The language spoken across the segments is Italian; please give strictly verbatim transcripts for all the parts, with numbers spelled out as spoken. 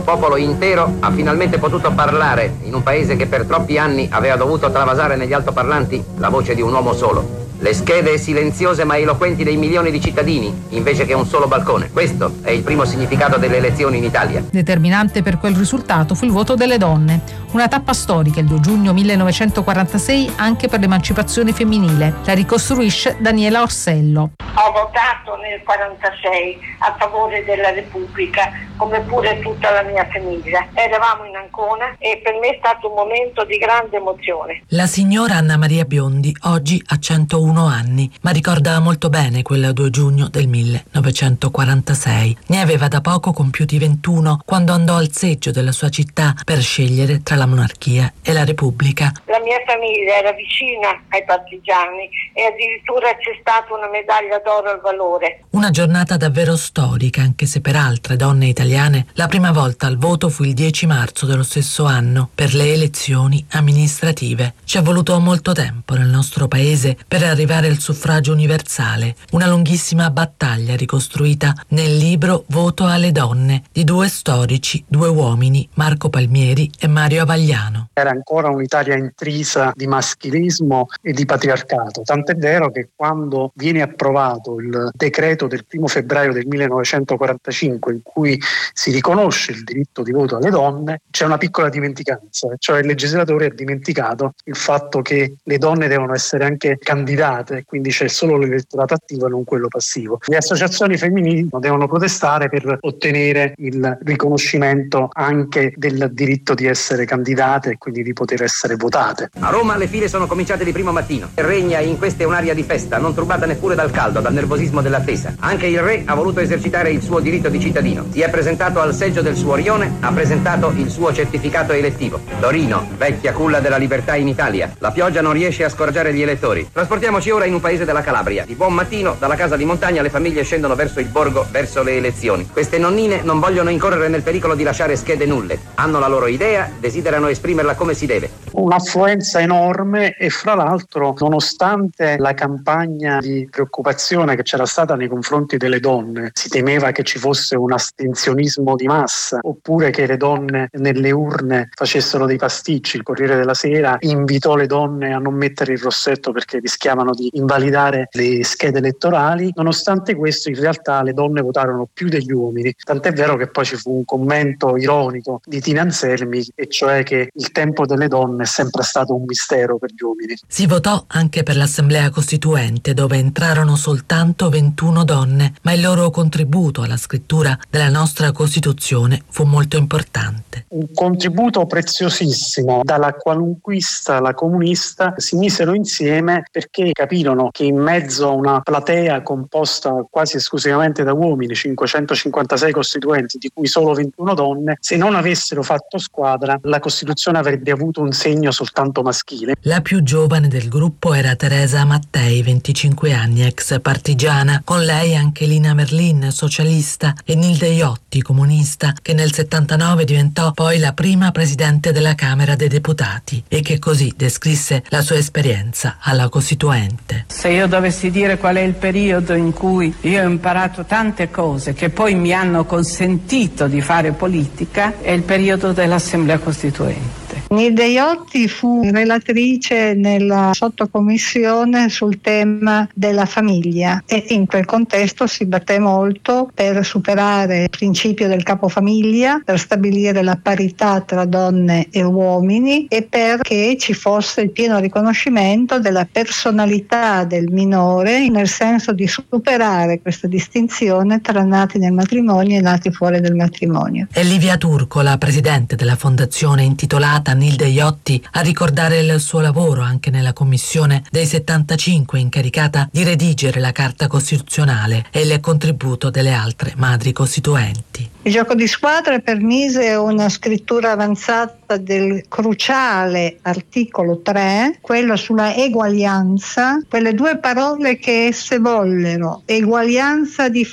popolo intero ha finalmente potuto parlare in un paese che per troppi anni aveva dovuto travasare negli altoparlanti la voce di un uomo solo. Le schede silenziose ma eloquenti dei milioni di cittadini, invece che un solo balcone. Questo è il primo significato delle elezioni in Italia. Determinante per quel risultato fu il voto delle donne. Una tappa storica il due giugno millenovecentoquarantasei anche per l'emancipazione femminile. La ricostruisce Daniela Orsello. Ho votato nel quarantasei a favore della Repubblica, come pure tutta la mia famiglia. Eravamo in Ancona e per me è stato un momento di grande emozione. La signora Anna Maria Biondi oggi ha centouno anni, ma ricorda molto bene quel due giugno del millenovecentoquarantasei. Ne aveva da poco compiuti ventuno quando andò al seggio della sua città per scegliere tra la monarchia e la Repubblica. La mia famiglia era vicina ai partigiani e addirittura c'è stata una medaglia d'oro al valore. Una giornata davvero storica, anche se per altre donne italiane la prima volta al voto fu il dieci marzo dello stesso anno per le elezioni amministrative. Ci è voluto molto tempo nel nostro paese per arrivare al suffragio universale, una lunghissima battaglia ricostruita nel libro Voto alle donne di due storici, due uomini, Marco Palmieri e Mario Avagliano. Era ancora un'Italia intrisa di maschilismo e di patriarcato, tant'è vero che quando viene approvato il decreto del primo febbraio del millenovecentoquarantacinque in cui si riconosce il diritto di voto alle donne, c'è una piccola dimenticanza, cioè il legislatore ha dimenticato il fatto che le donne devono essere anche candidate, quindi c'è solo l'elettorato attivo e non quello passivo. Le associazioni femminili devono protestare per ottenere il riconoscimento anche del diritto di essere candidate e quindi di poter essere votate. A Roma le file sono cominciate di primo mattino. Regna in queste un'aria di festa, non turbata neppure dal caldo, dal nervosismo dell'attesa. Anche il re ha voluto esercitare il suo diritto di cittadino. Si è presentato al seggio del suo rione, ha presentato il suo certificato elettivo. Torino, vecchia culla della libertà in Italia. La pioggia non riesce a scoraggiare gli elettori. Trasportiamoci ora in un paese della Calabria. Di buon mattino, dalla casa di montagna, le famiglie scendono verso il borgo, verso le elezioni. Queste nonnine non vogliono incorrere nel pericolo di lasciare schede nulle. Hanno la loro idea, desiderano esprimerla come si deve. Un'affluenza enorme e fra l'altro, nonostante la campagna di preoccupazione che c'era stata nei confronti delle donne, si temeva che ci fosse un astensionismo di massa oppure che le donne nelle urne facessero dei pasticci. Il Corriere della Sera invitò le donne a non mettere il rossetto perché rischiavano di invalidare le schede elettorali. Nonostante questo, in realtà le donne votarono più degli uomini, tant'è vero che poi ci fu un commento ironico di Tina Anselmi, e cioè che il tempo delle donne è sempre stato un mistero per gli uomini. Si votò anche per l'Assemblea Costituente, dove entrarono soltanto ventuno donne, ma il loro contributo alla scrittura della nostra Costituzione fu molto importante. Un contributo preziosissimo. Dalla qualunquista alla comunista si misero insieme perché capirono che in mezzo a una platea composta quasi esclusivamente da uomini, cinquecentocinquantasei costituenti, di cui solo ventuno donne, se non avessero fatto squadra la Costituzione avrebbe avuto un segno soltanto maschile. La più giovane del gruppo era Teresa Mattei, venticinque anni, ex partigiana. Con lei anche Lina Merlin, socialista, e Nilde Iotti, comunista, che nel settantanove diventò poi la prima presidente della Camera dei Deputati e che così descrisse la sua esperienza alla Costituente. Se io dovessi dire qual è il periodo in cui io ho imparato tante cose che poi mi hanno consentito di fare politica, è il periodo dell'Assemblea Costituente. Nilde Iotti fu relatrice nella sottocommissione sul tema della famiglia e in quel contesto si batté molto per superare il principio del capofamiglia, per stabilire la parità tra donne e uomini e perché ci fosse il pieno riconoscimento della personalità del minore, nel senso di superare questa distinzione tra nati nel matrimonio e nati fuori del matrimonio. È Livia Turco, la presidente della fondazione intitolata Nilde Iotti, a ricordare il suo lavoro anche nella commissione dei settantacinque incaricata di redigere la Carta Costituzionale e il contributo delle altre madri costituenti. Il gioco di squadra permise una scrittura avanzata del cruciale articolo tre, quello sulla eguaglianza, quelle due parole che esse vollero, eguaglianza di fatto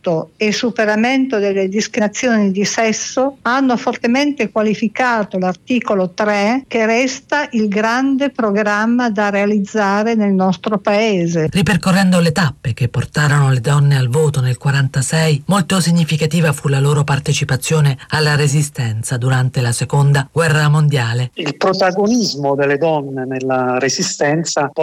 voto e superamento delle discriminazioni di sesso hanno fortemente qualificato l'articolo tre, che resta il grande programma da realizzare nel nostro paese. Ripercorrendo le tappe che portarono le donne al voto nel quarantasei, molto significativa fu la loro partecipazione alla resistenza durante la seconda guerra mondiale. Il protagonismo delle donne nella resistenza